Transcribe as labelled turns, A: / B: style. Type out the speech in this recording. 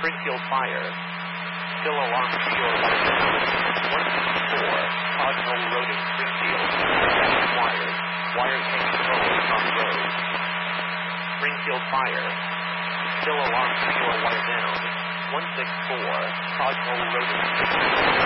A: Springfield Fire. Still alarm secure wire down. 164, Cosmo Road in Springfield. Wires. Wires hanging low on the road. Springfield Fire. Still alarm secure wire down. 164, Cosmo Road in Springfield.